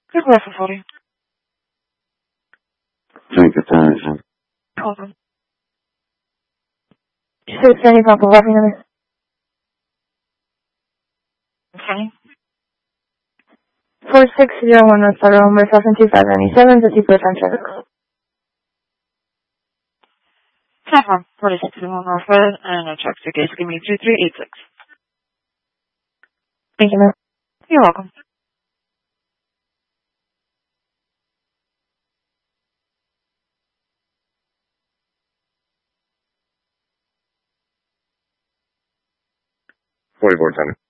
Good breakfast, 40. Thank you, Thompson. Welcome. 670 Papa, what number? Okay. 4601 North Federal, myself in 2597, 50% traffic. Platform 4601 North Federal, and a truck ticket, give me 2386. Thank you, ma'am. You're welcome. $44.10.